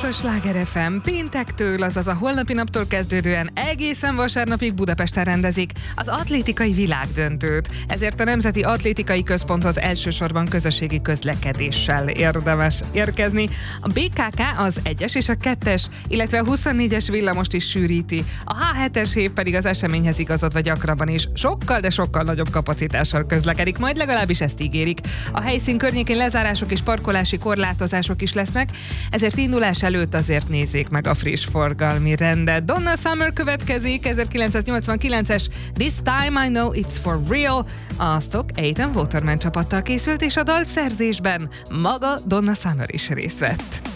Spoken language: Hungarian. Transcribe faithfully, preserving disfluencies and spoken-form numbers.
a Sláger ef em. Péntektől, azaz a holnapi naptól kezdődően egészen vasárnapig Budapesten rendezik az atlétikai világdöntőt. Ezért a Nemzeti Atlétikai Központhoz elsősorban közösségi közlekedéssel érdemes érkezni. A bé ká ká az egyes és a kettes, illetve a huszonnégyes villamost is sűríti. A há hetes hév pedig az eseményhez igazodva gyakrabban is sokkal, de sokkal nagyobb kapacitással közlekedik, majd legalábbis ezt ígérik. A helyszín környékén lezárások és parkolási korlátozások is lesznek, ezért indulás előtt azért nézzék meg a friss forgalmi rendet. Donna Summer következik, ezerkilencszáznyolcvankilences This Time I Know It's For Real. A Stock Aitken Waterman csapattal készült, és a dal szerzésben maga Donna Summer is részt vett.